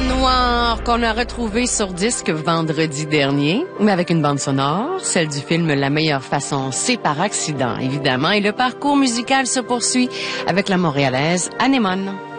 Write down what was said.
Noir qu'on a retrouvé sur disque vendredi dernier, mais avec une bande sonore, celle du film La meilleure façon, c'est par accident, évidemment, et le parcours musical se poursuit avec la montréalaise Anémone.